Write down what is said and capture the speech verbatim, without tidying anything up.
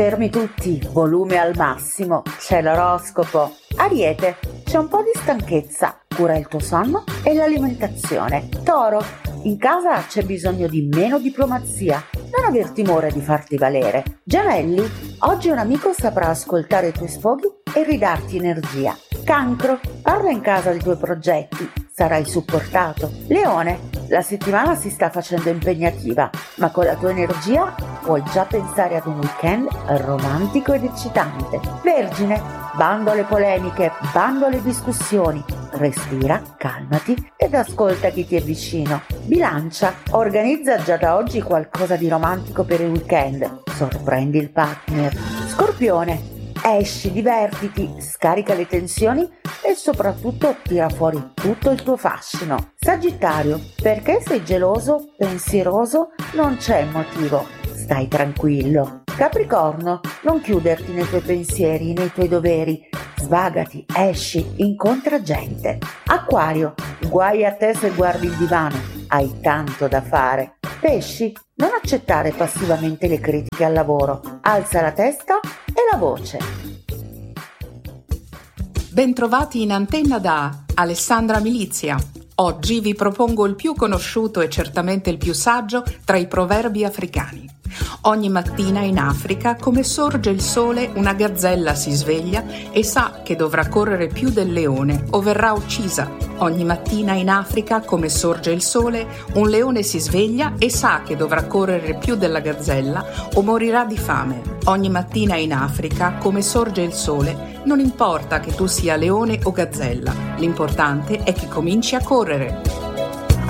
Fermi tutti, volume al massimo, c'è l'oroscopo. Ariete, c'è un po' di stanchezza, cura il tuo sonno e l'alimentazione. Toro, in casa c'è bisogno di meno diplomazia, non aver timore di farti valere. Gemelli, oggi un amico saprà ascoltare i tuoi sfoghi e ridarti energia. Cancro, parla in casa dei tuoi progetti, sarai supportato. Leone, la settimana si sta facendo impegnativa, ma con la tua energia puoi già pensare ad un weekend romantico ed eccitante. Vergine, bando alle polemiche, bando alle discussioni, respira, calmati ed ascolta chi ti è vicino. Bilancia, organizza già da oggi qualcosa di romantico per il weekend, sorprendi il partner. Scorpione, esci, divertiti, scarica le tensioni e soprattutto tira fuori tutto il tuo fascino. Sagittario, perché sei geloso, pensieroso, non c'è motivo, stai tranquillo. Capricorno, non chiuderti nei tuoi pensieri, nei tuoi doveri, svagati, esci, incontra gente. Acquario, guai a te se guardi il divano, hai tanto da fare. Pesci, non accettare passivamente le critiche al lavoro, alza la testa e la voce. Bentrovati in antenna da Alessandra Milizia. Oggi vi propongo il più conosciuto e certamente il più saggio tra i proverbi africani. Ogni mattina in Africa, come sorge il sole, una gazzella si sveglia e sa che dovrà correre più del leone o verrà uccisa. Ogni mattina in Africa, come sorge il sole, un leone si sveglia e sa che dovrà correre più della gazzella o morirà di fame. Ogni mattina in Africa, come sorge il sole, non importa che tu sia leone o gazzella, l'importante è che cominci a correre.